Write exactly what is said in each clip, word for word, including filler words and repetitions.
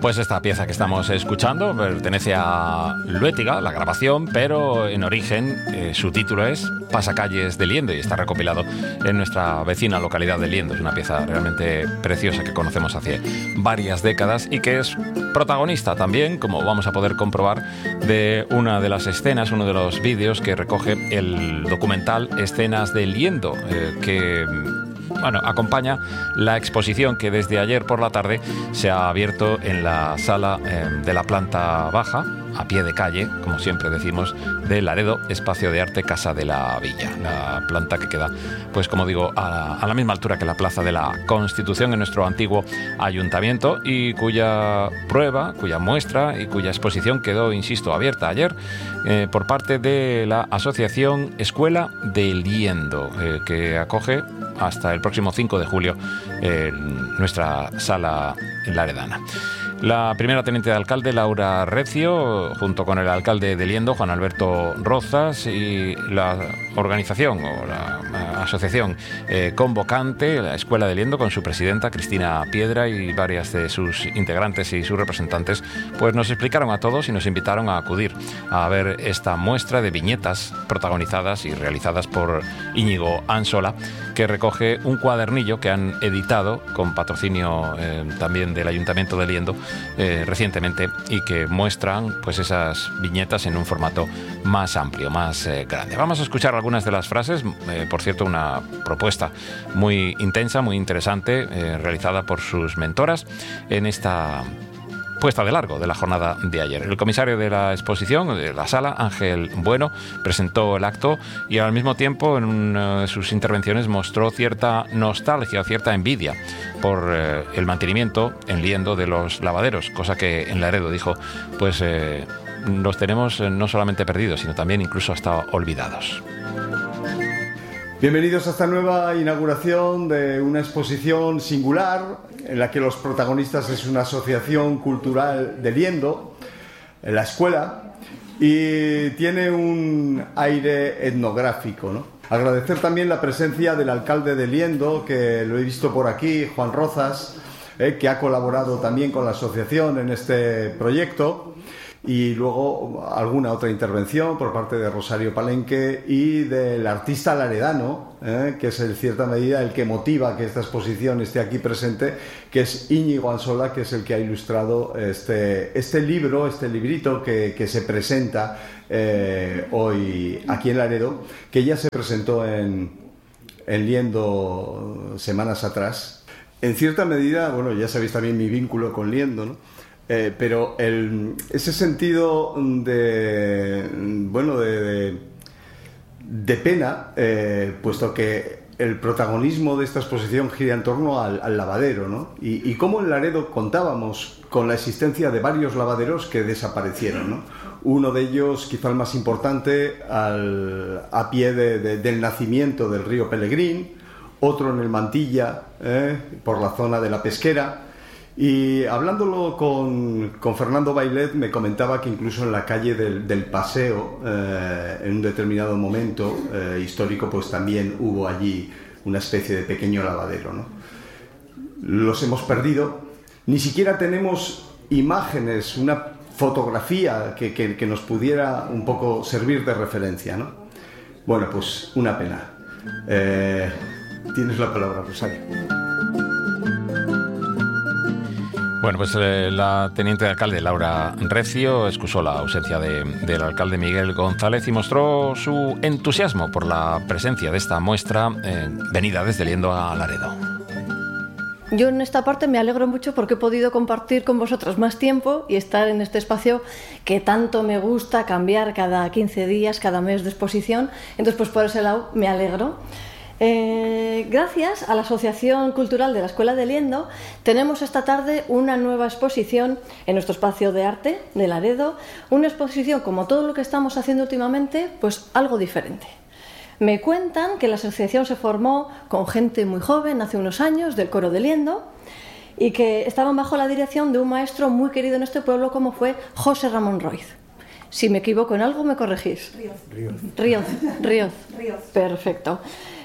Pues esta pieza que estamos escuchando pertenece a Luétiga, la grabación, pero en origen eh, su título es Pasacalles de Liendo y está recopilado en nuestra vecina localidad de Liendo. Es una pieza realmente preciosa que conocemos hace varias décadas y que es protagonista también, como vamos a poder comprobar, de una de las escenas, uno de los vídeos que recoge el documental Escenas de Liendo, eh, que... Bueno, acompaña la exposición que desde ayer por la tarde se ha abierto en la sala eh, de la planta baja, a pie de calle, como siempre decimos, de Laredo, Espacio de Arte Casa de la Villa. La planta que queda, pues como digo, a, a la misma altura que la Plaza de la Constitución en nuestro antiguo ayuntamiento y cuya prueba, cuya muestra y cuya exposición quedó, insisto, abierta ayer eh, por parte de la Asociación Escuela de Liendo, eh, que acoge hasta el próximo cinco de julio en nuestra sala laredana. La primera teniente de alcalde, Laura Recio, junto con el alcalde de Liendo, Juan Alberto Rozas, y la organización o la asociación eh, convocante, la Escuela de Liendo, con su presidenta Cristina Piedra y varias de sus integrantes y sus representantes, pues nos explicaron a todos y nos invitaron a acudir a ver esta muestra de viñetas protagonizadas y realizadas por Íñigo Ansola, que recoge un cuadernillo que han editado con patrocinio eh, también del Ayuntamiento de Liendo eh, recientemente y que muestran pues esas viñetas en un formato más amplio, más eh, grande. Vamos a escuchar algunas de las frases, eh, por cierto, una propuesta muy intensa, muy interesante, eh, realizada por sus mentoras en esta puesta de largo de la jornada de ayer. El comisario de la exposición, de la sala, Ángel Bueno, presentó el acto y al mismo tiempo en una de sus intervenciones mostró cierta nostalgia, cierta envidia por eh, el mantenimiento en Liendo de los lavaderos, cosa que en Laredo dijo, pues eh, los tenemos eh, no solamente perdidos, sino también incluso hasta olvidados. Bienvenidos a esta nueva inauguración de una exposición singular en la que los protagonistas es una asociación cultural de Liendo, en la escuela, y tiene un aire etnográfico, ¿no? Agradecer también la presencia del alcalde de Liendo, que lo he visto por aquí, Juan Rozas, eh, que ha colaborado también con la asociación en este proyecto. Y luego alguna otra intervención por parte de Rosario Palenque y del artista laredano, eh, que es en cierta medida el que motiva que esta exposición esté aquí presente, que es Íñigo Ansola, que es el que ha ilustrado este, este libro, este librito que, que se presenta eh, hoy aquí en Laredo, que ya se presentó en, en Liendo semanas atrás. En cierta medida, bueno, ya sabéis también mi vínculo con Liendo, ¿no? Eh, pero el, ese sentido de, bueno, de, de, de pena, eh, puesto que el protagonismo de esta exposición gira en torno al, al lavadero, ¿no? Y, y cómo en Laredo contábamos con la existencia de varios lavaderos que desaparecieron, ¿no? Uno de ellos, quizá el más importante, al, a pie de, de, del nacimiento del río Pelegrín, otro en el Mantilla, eh, por la zona de la Pesquera. Y hablándolo con, con Fernando Bailet, me comentaba que incluso en la calle del, del Paseo, eh, en un determinado momento eh, histórico, pues también hubo allí una especie de pequeño lavadero, ¿no? Los hemos perdido. Ni siquiera tenemos imágenes, una fotografía que, que, que nos pudiera un poco servir de referencia, ¿no? Bueno, pues una pena. Eh, tienes la palabra, Rosario. Bueno, pues eh, la teniente de alcalde Laura Recio excusó la ausencia de, del alcalde Miguel González y mostró su entusiasmo por la presencia de esta muestra eh, venida desde Liendo a Laredo. Yo en esta parte me alegro mucho porque he podido compartir con vosotros más tiempo y estar en este espacio que tanto me gusta cambiar cada quince días, cada mes de exposición. Entonces, pues por ese lado me alegro. Eh, gracias a la Asociación Cultural de la Escuela de Liendo tenemos esta tarde una nueva exposición en nuestro espacio de arte de Laredo, una exposición como todo lo que estamos haciendo últimamente, pues algo diferente. Me cuentan que la asociación se formó con gente muy joven hace unos años del coro de Liendo y que estaban bajo la dirección de un maestro muy querido en este pueblo como fue José Ramón Roiz. Si me equivoco en algo me corregís. Ríoz. Ríoz. Ríoz. Ríoz. Ríoz. Perfecto.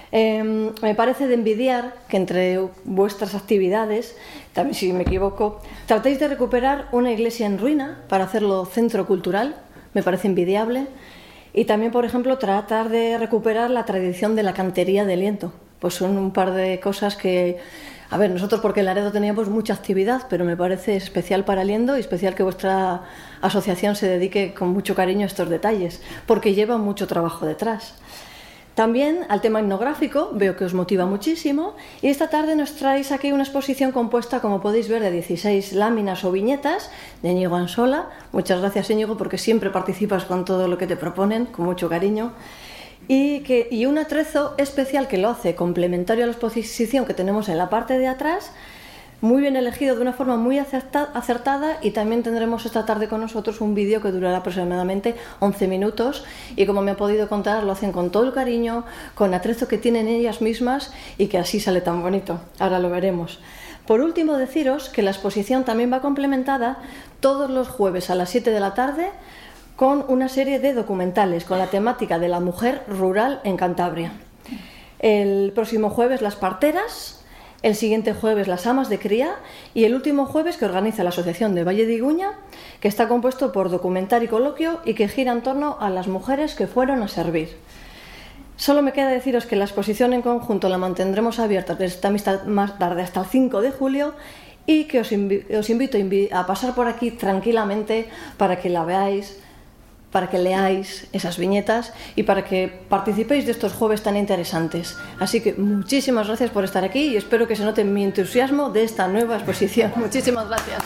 Eh, me parece de envidiar que entre vuestras actividades, también si me equivoco, tratéis de recuperar una iglesia en ruina para hacerlo centro cultural, me parece envidiable, y también, por ejemplo, tratar de recuperar la tradición de la cantería de Liendo. Pues son un par de cosas que, a ver, nosotros porque en Laredo teníamos mucha actividad, pero me parece especial para Liendo y especial que vuestra asociación se dedique con mucho cariño a estos detalles, porque lleva mucho trabajo detrás. También al tema etnográfico, veo que os motiva muchísimo, y esta tarde nos traéis aquí una exposición compuesta, como podéis ver, de dieciséis láminas o viñetas de Íñigo Ansola. Muchas gracias, Íñigo, porque siempre participas con todo lo que te proponen, con mucho cariño. Y, que, y un atrezo especial que lo hace complementario a la exposición que tenemos en la parte de atrás, muy bien elegido, de una forma muy acertada, y también tendremos esta tarde con nosotros un vídeo que durará aproximadamente once minutos, y como me ha podido contar, lo hacen con todo el cariño, con atrezo que tienen ellas mismas, y que así sale tan bonito. Ahora lo veremos. Por último, deciros que la exposición también va complementada todos los jueves a las siete de la tarde con una serie de documentales con la temática de la mujer rural en Cantabria. El próximo jueves las parteras, el siguiente jueves las amas de cría, y el último jueves que organiza la Asociación de Valle de Iguña, que está compuesto por documental y coloquio y que gira en torno a las mujeres que fueron a servir. Solo me queda deciros que la exposición en conjunto la mantendremos abierta desde esta más tarde hasta el cinco de julio, y que os, invi os invito a pasar por aquí tranquilamente para que la veáis, para que leáis esas viñetas y para que participéis de estos jueves tan interesantes. Así que muchísimas gracias por estar aquí y espero que se note mi entusiasmo de esta nueva exposición. Muchísimas gracias.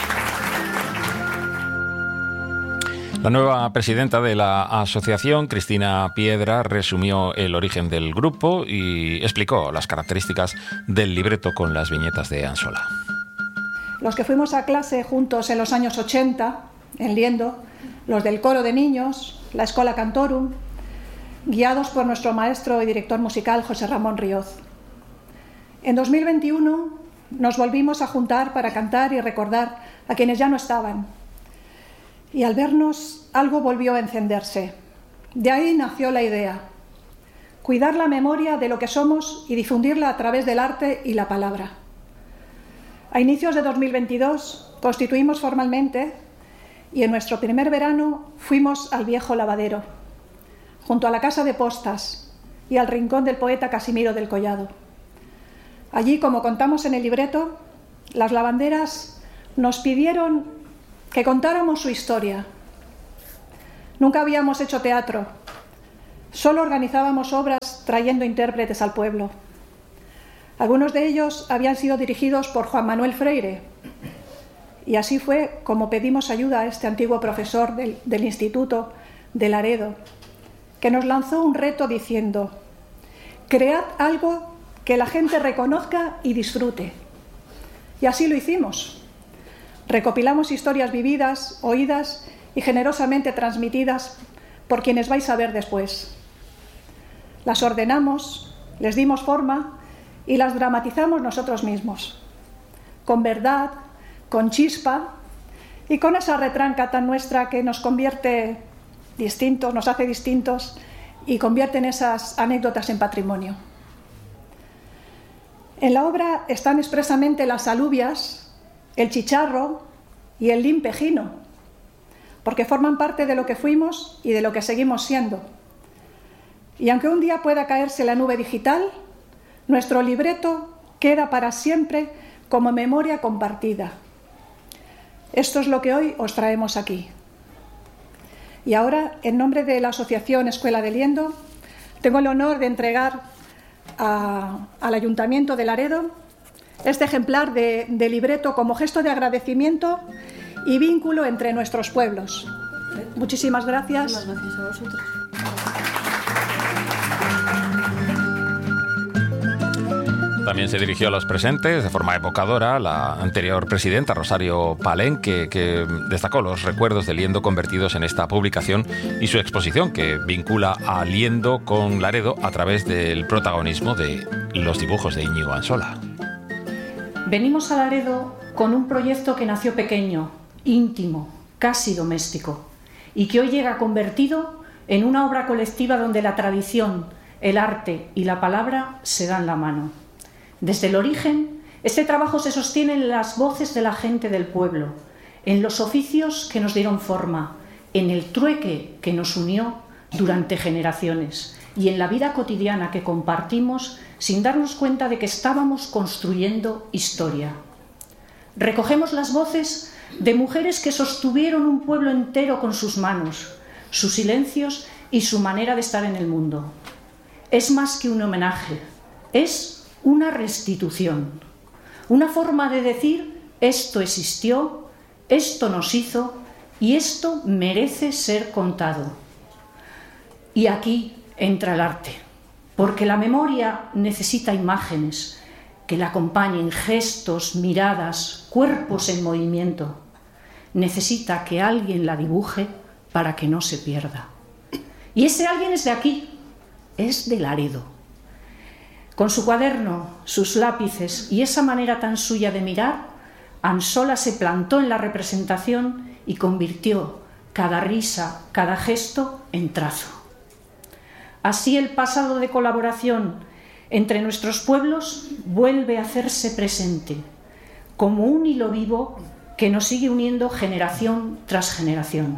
La nueva presidenta de la asociación, Cristina Piedra, resumió el origen del grupo y explicó las características del libreto con las viñetas de Ansola. Los que fuimos a clase juntos en los años ochenta, en Liendo, los del coro de niños, la Escola Cantorum, guiados por nuestro maestro y director musical José Ramón Ríoz. En dos mil veintiuno nos volvimos a juntar para cantar y recordar a quienes ya no estaban. Y al vernos, algo volvió a encenderse. De ahí nació la idea: cuidar la memoria de lo que somos y difundirla a través del arte y la palabra. A inicios de dos mil veintidós constituimos formalmente, y en nuestro primer verano fuimos al viejo lavadero, junto a la casa de postas y al rincón del poeta Casimiro del Collado. Allí, como contamos en el libreto, las lavanderas nos pidieron que contáramos su historia. Nunca habíamos hecho teatro, solo organizábamos obras trayendo intérpretes al pueblo. Algunos de ellos habían sido dirigidos por Juan Manuel Freire, y así fue como pedimos ayuda a este antiguo profesor del, del Instituto de Laredo, que nos lanzó un reto diciendo: cread algo que la gente reconozca y disfrute. Y así lo hicimos. Recopilamos historias vividas, oídas y generosamente transmitidas por quienes vais a ver después. Las ordenamos, les dimos forma y las dramatizamos nosotros mismos, con verdad, con chispa y con esa retranca tan nuestra que nos convierte distintos, nos hace distintos y convierte en esas anécdotas en patrimonio. En la obra están expresamente las alubias, el chicharro y el limpejino, porque forman parte de lo que fuimos y de lo que seguimos siendo. Y aunque un día pueda caerse la nube digital, nuestro libreto queda para siempre como memoria compartida. Esto es lo que hoy os traemos aquí. Y ahora, en nombre de la Asociación Escuela de Liendo, tengo el honor de entregar a, al Ayuntamiento de Laredo este ejemplar de, de libreto como gesto de agradecimiento y vínculo entre nuestros pueblos. Muchísimas gracias. Muchas gracias a vosotros. También se dirigió a los presentes de forma evocadora la anterior presidenta Rosario Palenque, que destacó los recuerdos de Liendo convertidos en esta publicación y su exposición, que vincula a Liendo con Laredo a través del protagonismo de los dibujos de Íñigo Ansola. Venimos a Laredo con un proyecto que nació pequeño, íntimo, casi doméstico, y que hoy llega convertido en una obra colectiva donde la tradición, el arte y la palabra se dan la mano. Desde el origen, este trabajo se sostiene en las voces de la gente del pueblo, en los oficios que nos dieron forma, en el trueque que nos unió durante generaciones y en la vida cotidiana que compartimos sin darnos cuenta de que estábamos construyendo historia. Recogemos las voces de mujeres que sostuvieron un pueblo entero con sus manos, sus silencios y su manera de estar en el mundo. Es más que un homenaje, es una restitución, una forma de decir esto existió, esto nos hizo y esto merece ser contado. Y aquí entra el arte, porque la memoria necesita imágenes que la acompañen, gestos, miradas, cuerpos en movimiento. Necesita que alguien la dibuje para que no se pierda. Y ese alguien es de aquí, es de Laredo. Con su cuaderno, sus lápices y esa manera tan suya de mirar, Ansola se plantó en la representación y convirtió cada risa, cada gesto en trazo. Así el pasado de colaboración entre nuestros pueblos vuelve a hacerse presente, como un hilo vivo que nos sigue uniendo generación tras generación.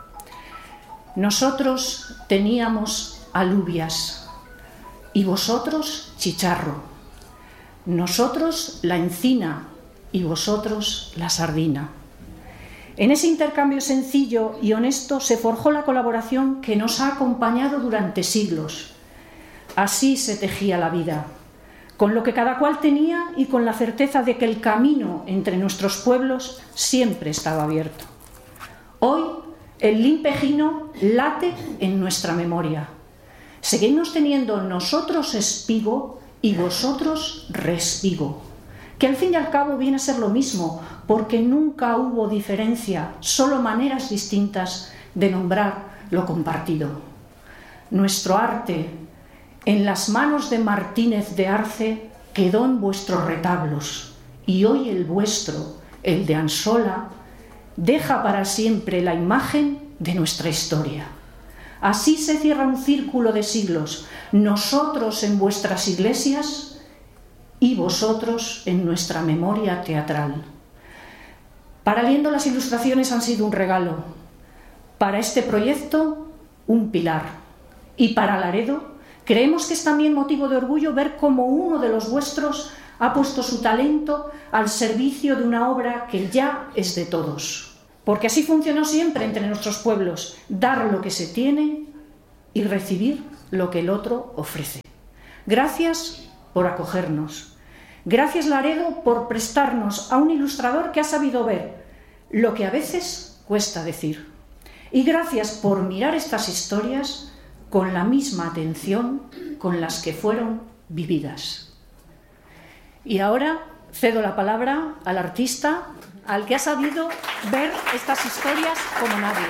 Nosotros teníamos alubias y vosotros chicharro, nosotros la encina y vosotros la sardina. En ese intercambio sencillo y honesto se forjó la colaboración que nos ha acompañado durante siglos. Así se tejía la vida, con lo que cada cual tenía y con la certeza de que el camino entre nuestros pueblos siempre estaba abierto. Hoy el limpejino late en nuestra memoria. Seguimos teniendo nosotros espigo y vosotros respigo, que al fin y al cabo viene a ser lo mismo, porque nunca hubo diferencia, solo maneras distintas de nombrar lo compartido. Nuestro arte, en las manos de Martínez de Arce, quedó en vuestros retablos, y hoy el vuestro, el de Ansola, deja para siempre la imagen de nuestra historia. Así se cierra un círculo de siglos, nosotros en vuestras iglesias y vosotros en nuestra memoria teatral. Para Liendo las ilustraciones han sido un regalo, para este proyecto un pilar, y para Laredo creemos que es también motivo de orgullo ver cómo uno de los vuestros ha puesto su talento al servicio de una obra que ya es de todos. Porque así funcionó siempre entre nuestros pueblos, dar lo que se tiene y recibir lo que el otro ofrece. Gracias por acogernos. Gracias, Laredo, por prestarnos a un ilustrador que ha sabido ver lo que a veces cuesta decir. Y gracias por mirar estas historias con la misma atención con las que fueron vividas. Y ahora cedo la palabra al artista, al que ha sabido ver estas historias como nadie.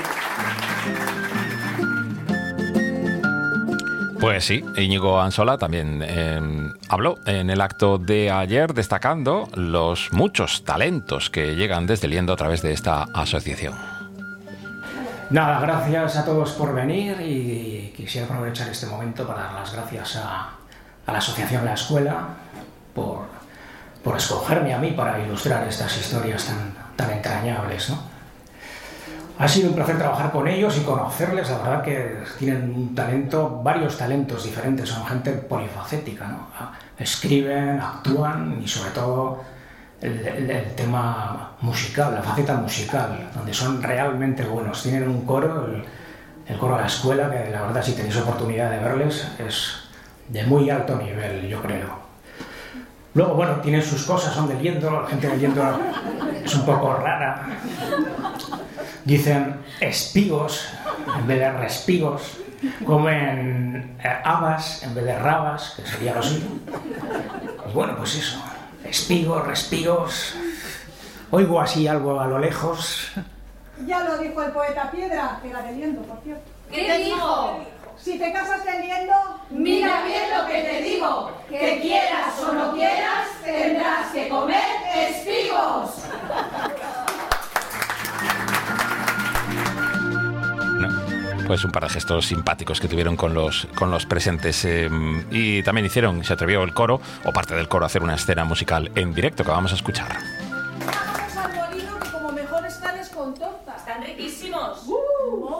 Pues sí, Íñigo Ansola también eh, habló en el acto de ayer destacando los muchos talentos que llegan desde Liendo a través de esta asociación. Nada, gracias a todos por venir y quisiera aprovechar este momento para dar las gracias a, a la asociación La Escuela por, por escogerme a mí para ilustrar estas historias tan, tan entrañables, ¿no? Ha sido un placer trabajar con ellos y conocerles, la verdad que tienen un talento, varios talentos diferentes, son gente polifacética, ¿no? Escriben, actúan y sobre todo el, el, el tema musical, la faceta musical, donde son realmente buenos. Tienen un coro, el, el coro de La Escuela, que la verdad si tenéis oportunidad de verles es de muy alto nivel, yo creo. Luego, bueno, tienen sus cosas, son de Liendo, la gente de Liendo es un poco rara. Dicen espigos en vez de respigos, comen eh, habas en vez de rabas, que sería lo suyo. Pues bueno, pues eso, espigos, respigos. Oigo así algo a lo lejos. Ya lo dijo el poeta Piedra, que era de Liendo, por cierto. ¿Qué dijo? Si te casas de Liendo, mira bien lo que te digo, que quieras o no quieras, tendrás que comer espigos. pues un par de gestos simpáticos que tuvieron con los, con los presentes. Eh, y también hicieron, se atrevió el coro, o parte del coro, a hacer una escena musical en directo que vamos a escuchar. Vamos al molino que como mejor están es con torta. Están riquísimos. Uh.